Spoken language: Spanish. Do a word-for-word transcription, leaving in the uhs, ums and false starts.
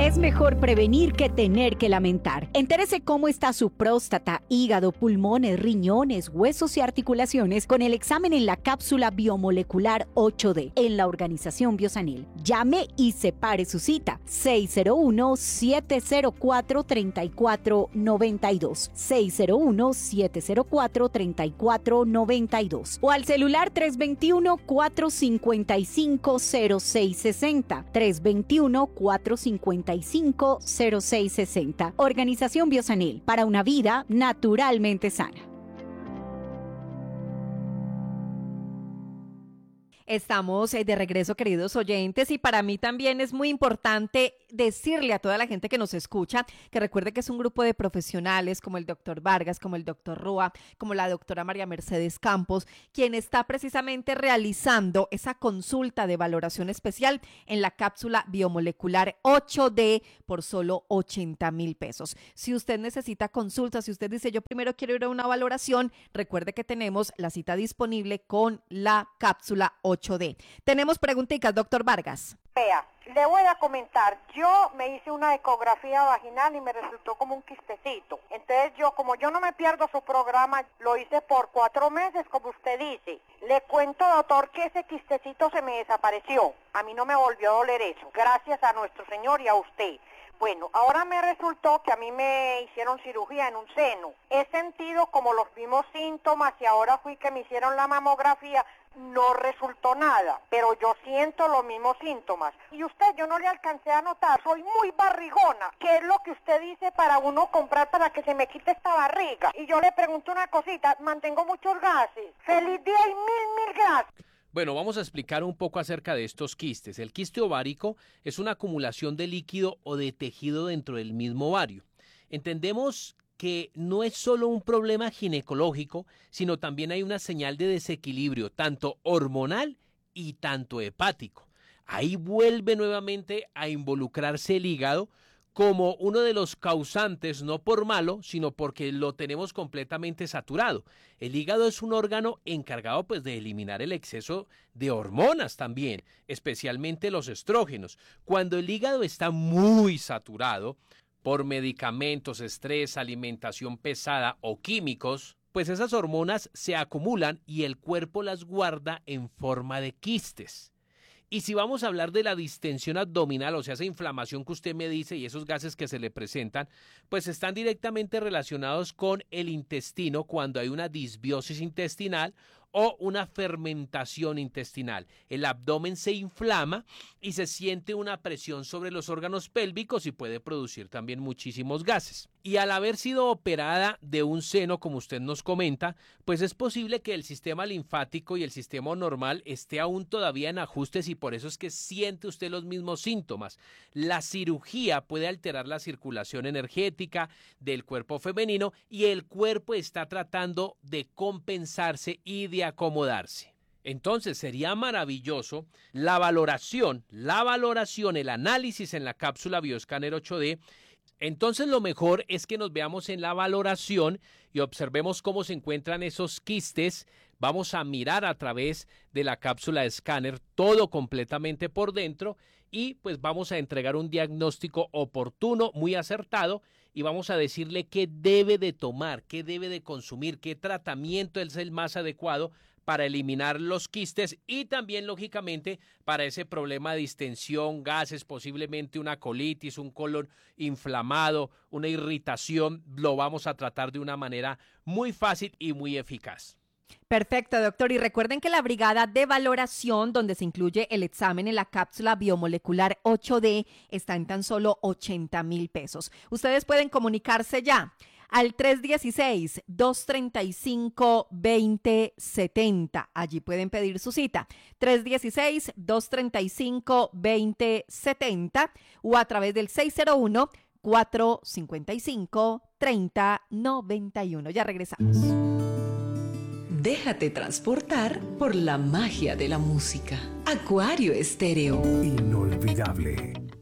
Es mejor prevenir que tener que lamentar. Entérese cómo está su próstata, hígado, pulmones, riñones, huesos y articulaciones con el examen en la cápsula biomolecular ocho D en la Organización Biosanil. Llame y separe su cita. seis cero uno, siete cero cuatro, tres cuatro nueve dos. seis cero uno, siete cero cuatro, tres cuatro nueve dos. O al celular tres dos uno, cuatro cinco cinco, cero seis seis cero. tres dos uno, cuatro cinco cinco, cero seis seis cero. Organización Biosanil, para una vida naturalmente sana. Estamos de regreso, queridos oyentes, y para mí también es muy importante decirle a toda la gente que nos escucha que recuerde que es un grupo de profesionales como el doctor Vargas, como el doctor Rúa, como la doctora María Mercedes Campos, quien está precisamente realizando esa consulta de valoración especial en la cápsula biomolecular ocho D por solo ochenta mil pesos. Si usted necesita consulta, si usted dice yo primero quiero ir a una valoración, recuerde que tenemos la cita disponible con la cápsula ocho D. Tenemos preguntitas, doctor Vargas. Vea, le voy a comentar, yo me hice una ecografía vaginal y me resultó como un quistecito. Entonces yo, como yo no me pierdo su programa, lo hice por cuatro meses, como usted dice. Le cuento, doctor, que ese quistecito se me desapareció. A mí no me volvió a doler eso, gracias a nuestro Señor y a usted. Bueno, ahora me resultó que a mí me hicieron cirugía en un seno. He sentido como los mismos síntomas y ahora fui que me hicieron la mamografía. No resultó nada, pero yo siento los mismos síntomas. Y usted, yo no le alcancé a notar, soy muy barrigona. ¿Qué es lo que usted dice para uno comprar para que se me quite esta barriga? Y yo le pregunto una cosita, mantengo muchos gases. ¡Feliz día y mil, mil gracias! Bueno, vamos a explicar un poco acerca de estos quistes. El quiste ovárico es una acumulación de líquido o de tejido dentro del mismo ovario. Entendemos que no es solo un problema ginecológico, sino también hay una señal de desequilibrio, tanto hormonal y tanto hepático. Ahí vuelve nuevamente a involucrarse el hígado como uno de los causantes, no por malo, sino porque lo tenemos completamente saturado. El hígado es un órgano encargado pues de eliminar el exceso de hormonas también, especialmente los estrógenos. Cuando el hígado está muy saturado por medicamentos, estrés, alimentación pesada o químicos, pues esas hormonas se acumulan y el cuerpo las guarda en forma de quistes. Y si vamos a hablar de la distensión abdominal, o sea, esa inflamación que usted me dice y esos gases que se le presentan, pues están directamente relacionados con el intestino cuando hay una disbiosis intestinal o una fermentación intestinal. El abdomen se inflama y se siente una presión sobre los órganos pélvicos y puede producir también muchísimos gases. Y al haber sido operada de un seno, como usted nos comenta, pues es posible que el sistema linfático y el sistema normal esté aún todavía en ajustes y por eso es que siente usted los mismos síntomas. La cirugía puede alterar la circulación energética del cuerpo femenino y el cuerpo está tratando de compensarse y de acomodarse. Entonces sería maravilloso la valoración, la valoración, el análisis en la cápsula Bioscanner ocho D. Entonces lo mejor es que nos veamos en la valoración y observemos cómo se encuentran esos quistes. Vamos a mirar a través de la cápsula de escáner todo completamente por dentro y pues vamos a entregar un diagnóstico oportuno, muy acertado y vamos a decirle qué debe de tomar, qué debe de consumir, qué tratamiento es el más adecuado para eliminar los quistes y también, lógicamente, para ese problema de distensión, gases, posiblemente una colitis, un colon inflamado, una irritación, lo vamos a tratar de una manera muy fácil y muy eficaz. Perfecto, doctor. Y recuerden que la brigada de valoración, donde se incluye el examen en la cápsula biomolecular ocho D, está en tan solo ochenta mil pesos. Ustedes pueden comunicarse ya al tres uno seis, dos tres cinco, dos cero siete cero. Allí pueden pedir su cita. tres uno seis, dos tres cinco, dos cero siete cero o a través del seis cero uno, cuatro cinco cinco, tres cero nueve uno. Ya regresamos. Déjate transportar por la magia de la música. Acuario Estéreo. Inolvidable.